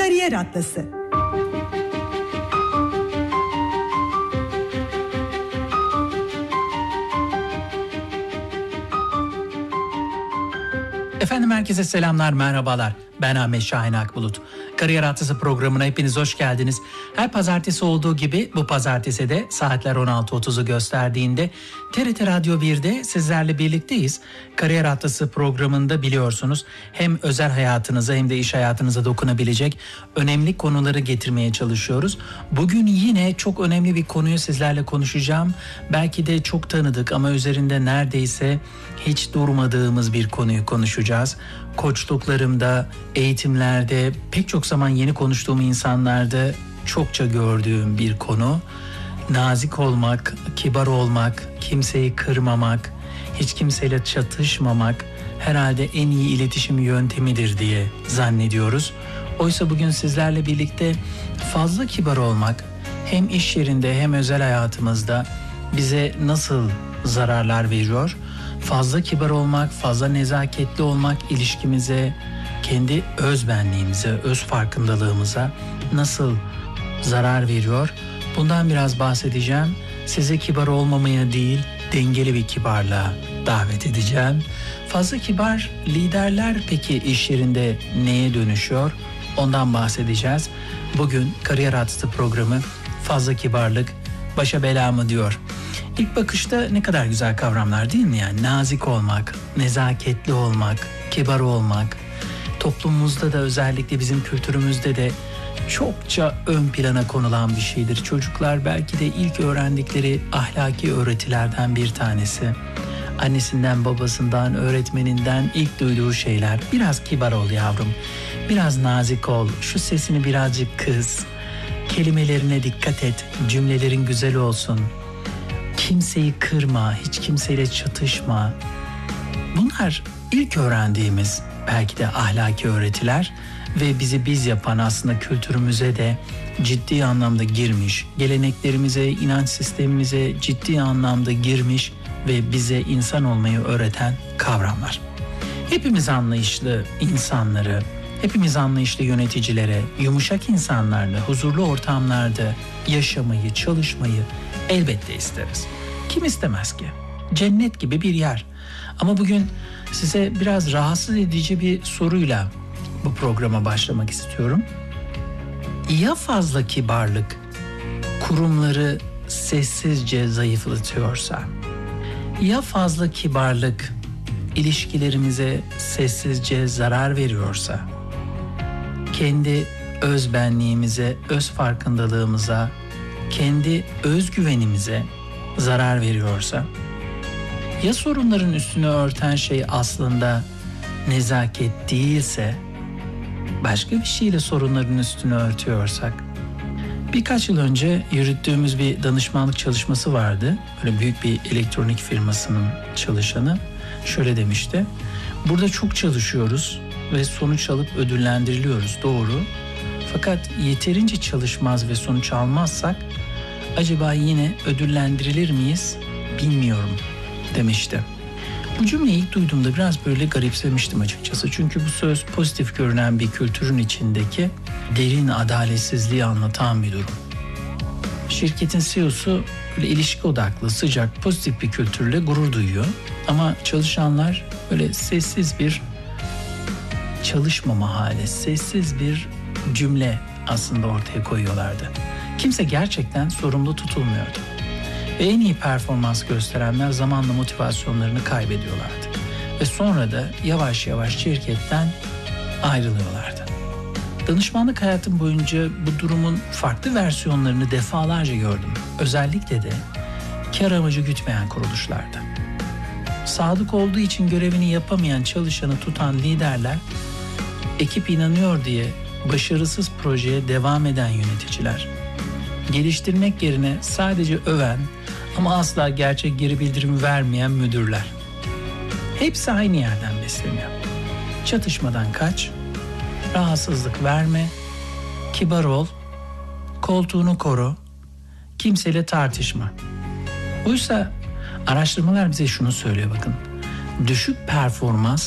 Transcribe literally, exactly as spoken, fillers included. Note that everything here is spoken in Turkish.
Kariyer Atlası. Efendim herkese selamlar, merhabalar. Ben Ahmet Şahin Akbulut. Kariyer Atlası programına hepiniz hoş geldiniz. Her pazartesi olduğu gibi bu pazartesi de saatler on altı otuzu gösterdiğinde T R T Radyo bir'de sizlerle birlikteyiz. Kariyer Atlası programında biliyorsunuz hem özel hayatınıza hem de iş hayatınıza dokunabilecek önemli konuları getirmeye çalışıyoruz. Bugün yine çok önemli bir konuyu sizlerle konuşacağım. Belki de çok tanıdık ama üzerinde neredeyse hiç durmadığımız bir konuyu konuşacağız. Koçluklarımda, eğitimlerde, pek çok zaman yeni konuştuğum insanlarda çokça gördüğüm bir konu. Nazik olmak, kibar olmak, kimseyi kırmamak, hiç kimseyle çatışmamak herhalde en iyi iletişim yöntemidir diye zannediyoruz. Oysa bugün sizlerle birlikte fazla kibar olmak hem iş yerinde hem özel hayatımızda bize nasıl zararlar veriyor? Fazla kibar olmak, fazla nezaketli olmak ilişkimize, kendi öz benliğimize, öz farkındalığımıza nasıl zarar veriyor? Bundan biraz bahsedeceğim. Size kibar olmamaya değil, dengeli bir kibarlığa davet edeceğim. Fazla kibar liderler peki iş yerinde neye dönüşüyor? Ondan bahsedeceğiz. Bugün Kariyer Atlası programı fazla kibarlık başa bela mı diyor. İlk bakışta ne kadar güzel kavramlar değil mi? Yani nazik olmak, nezaketli olmak, kibar olmak. Toplumumuzda da özellikle bizim kültürümüzde de çokça ön plana konulan bir şeydir. Çocuklar belki de ilk öğrendikleri ahlaki öğretilerden bir tanesi. Annesinden, babasından, öğretmeninden ilk duyduğu şeyler. Biraz kibar ol yavrum, biraz nazik ol, şu sesini birazcık kıs, kelimelerine dikkat et, cümlelerin güzel olsun. Kimseyi kırma, hiç kimseyle çatışma. Bunlar ilk öğrendiğimiz belki de ahlaki öğretiler ve bizi biz yapan aslında kültürümüze de ciddi anlamda girmiş, geleneklerimize, inanç sistemimize ciddi anlamda girmiş ve bize insan olmayı öğreten kavramlar. Hepimiz anlayışlı insanları, hepimiz anlayışlı yöneticilere, yumuşak insanlarla, huzurlu ortamlarda yaşamayı, çalışmayı elbette isteriz. Kim istemez ki? Cennet gibi bir yer. Ama bugün size biraz rahatsız edici bir soruyla bu programa başlamak istiyorum. Ya fazla kibarlık kurumları sessizce zayıflatıyorsa? Ya fazla kibarlık ilişkilerimize sessizce zarar veriyorsa? Kendi öz benliğimize, öz farkındalığımıza, kendi özgüvenimize zarar veriyorsa? Ya sorunların üstünü örten şey aslında nezaket değilse, başka bir şeyle sorunların üstünü örtüyorsak? Birkaç yıl önce yürüttüğümüz bir danışmanlık çalışması vardı. Böyle büyük bir elektronik firmasının çalışanı şöyle demişti. Burada çok çalışıyoruz ve sonuç alıp ödüllendiriliyoruz, doğru. Fakat yeterince çalışmaz ve sonuç almazsak acaba yine ödüllendirilir miyiz bilmiyorum demişti. Bu cümleyi ilk duyduğumda biraz böyle garipsemiştim açıkçası. Çünkü bu söz pozitif görünen bir kültürün içindeki derin adaletsizliği anlatan bir durum. Şirketin C E O'su böyle ilişki odaklı, sıcak, pozitif bir kültürle gurur duyuyor. Ama çalışanlar böyle sessiz bir çalışmama hali, sessiz bir cümle aslında ortaya koyuyorlardı. Kimse gerçekten sorumlu tutulmuyordu. Ve en iyi performans gösterenler zamanla motivasyonlarını kaybediyorlardı. Ve sonra da yavaş yavaş şirketten ayrılıyorlardı. Danışmanlık hayatım boyunca bu durumun farklı versiyonlarını defalarca gördüm. Özellikle de kar amacı gütmeyen kuruluşlarda. Sadık olduğu için görevini yapamayan çalışanı tutan liderler, ekip inanıyor diye başarısız projeye devam eden yöneticiler, geliştirmek yerine sadece öven ama asla gerçek geri bildirim vermeyen müdürler. Hepsi aynı yerden besleniyor. Çatışmadan kaç, rahatsızlık verme, kibar ol, koltuğunu koru, kimseyle tartışma. Oysa araştırmalar bize şunu söylüyor bakın. Düşük performans